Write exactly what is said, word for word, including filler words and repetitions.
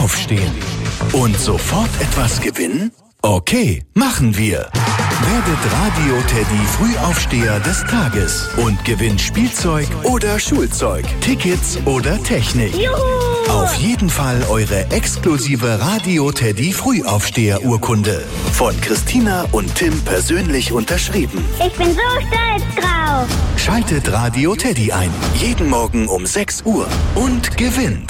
aufstehen. Und sofort etwas gewinnen? Okay, machen wir. Werdet Radio Teddy Frühaufsteher des Tages und gewinnt Spielzeug oder Schulzeug, Tickets oder Technik. Juhu! Auf jeden Fall eure exklusive Radio Teddy Frühaufsteher-Urkunde. Von Christina und Tim persönlich unterschrieben. Ich bin so stolz drauf. Schaltet Radio Teddy ein. Jeden Morgen um sechs Uhr und gewinnt.